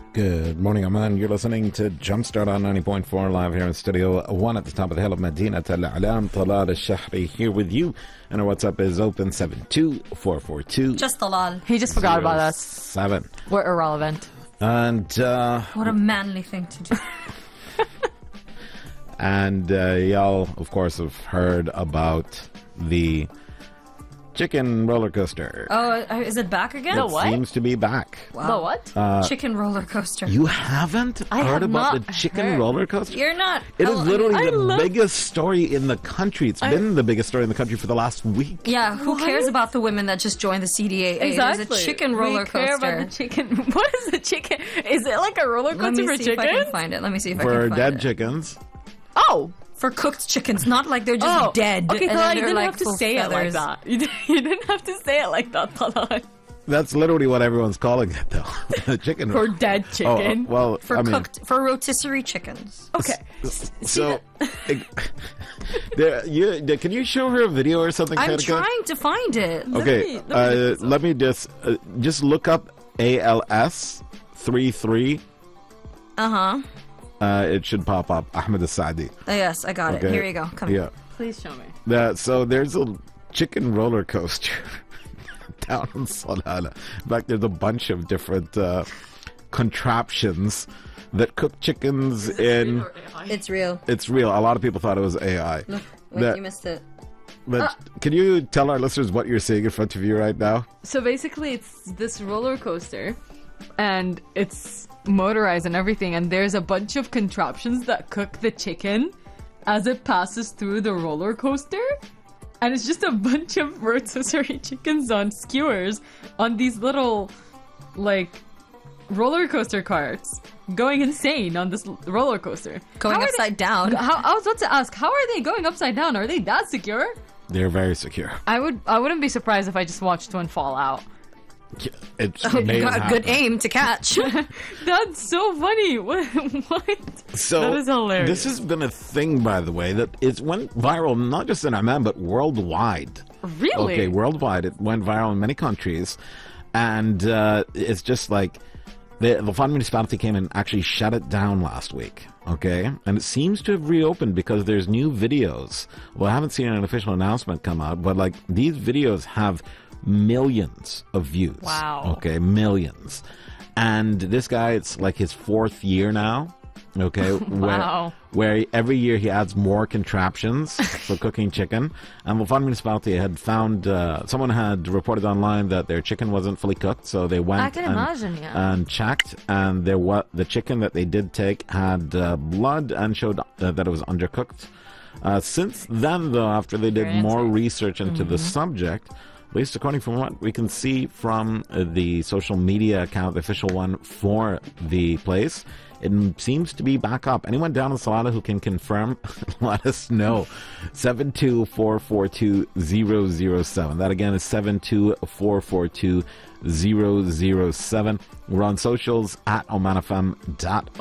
Good morning, Oman. You're listening to Jumpstart on 90.4 live here in Studio 1 at the top of the hill of Medina Al-Alam. Talal al-Shahri here with you. And our WhatsApp is open 72442. Just Talal. He just forgot about us. 7. We're irrelevant. And what a manly thing to do. and y'all, of course, have heard about the chicken roller coaster. Oh, is it back again? The what? Seems to be back. Wow. The what? Chicken roller coaster. You haven't heard have about not the chicken heard. roller coaster? You're not. It is literally I the love- biggest story in the country. It's been the biggest story in the country for the last week. Yeah, who cares about the women that just joined the CDAA? Exactly. There's a chicken roller we care coaster. about the chicken. What is a chicken? Is it like a roller Let coaster me for see if I can chickens? find it. Let me see if I For can find dead it. chickens. Oh. For cooked chickens, not like they're just dead. Okay, and Talal, then you they're didn't like have to full say feathers. it like that. You didn't have to say it like that, Talal. That's literally what everyone's calling it, though. The chicken. For dead chicken. Well, For I mean, cooked, for rotisserie chickens. Okay. so, can you show her a video or something? I'm Katika? trying to find it. Okay, let me just look up ALS 33. Uh-huh. It should pop up. Ahmed Al-Saadi. Oh, yes, I got it. Okay. Here you go. Come Yeah. Please show me. So there's a chicken roller coaster down in Salalah. In fact, there's a bunch of different contraptions that cook chickens in. It's real. It's real. A lot of people thought it was AI. Look, wait, you missed it. But can you tell our listeners what you're seeing in front of you right now? So basically, it's this roller coaster, and it's motorized and everything, and there's a bunch of contraptions that cook the chicken as it passes through the roller coaster. And it's just a bunch of rotisserie chickens on skewers on these little, like, roller coaster carts, going insane on this roller coaster. Going How are upside down. I was about to ask, how are they going upside down? Are they that secure? They're very secure. I wouldn't be surprised if I just watched one fall out. It's You got a good aim to catch. That's so funny. What? So That is hilarious. This has been a thing, by the way, that it went viral not just in Oman but worldwide. Really? Okay, worldwide. It went viral in many countries, and it's just like the Fund municipality came and actually shut it down last week. Okay, and it seems to have reopened because there's new videos. Well, I haven't seen an official announcement come out, but like these videos have millions of views. Wow. Okay, millions. And this guy, it's like his 4th year now. Okay. Wow. Where every year he adds more contraptions for cooking chicken. And the Fund municipality had found, someone had reported online that their chicken wasn't fully cooked, so they went I can imagine, yeah. and checked, and the chicken that they did take had blood and showed that it was undercooked. Since then, though, after they did more research into the subject, at least according from what we can see from the social media account, the official one for the place, it seems to be back up. Anyone down in Salalah who can confirm, let us know. 72442-007. That again is 72442-007. We're on socials at omanfm.org.